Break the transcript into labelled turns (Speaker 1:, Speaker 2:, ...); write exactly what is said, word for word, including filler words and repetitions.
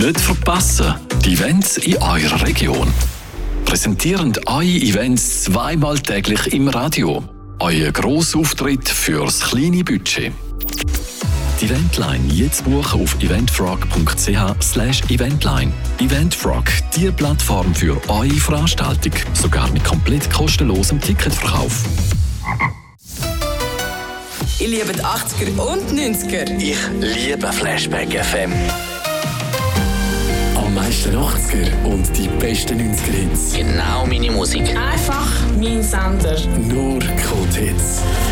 Speaker 1: Nicht verpassen, die Events in eurer Region. Präsentieren eure Events zweimal täglich im Radio. Euer Grossauftritt fürs kleine Budget. Die Eventline jetzt buchen auf eventfrog punkt c h slash eventline. Eventfrog, die Plattform für eure Veranstaltung, sogar mit komplett kostenlosem Ticketverkauf.
Speaker 2: Ich liebe die achtziger und neunziger.
Speaker 3: Ich liebe Flashback F M.
Speaker 4: Am meisten achtziger und die besten neunziger-Hits.
Speaker 3: Genau meine Musik.
Speaker 2: Einfach mein Sender.
Speaker 4: Nur Kult-Hits.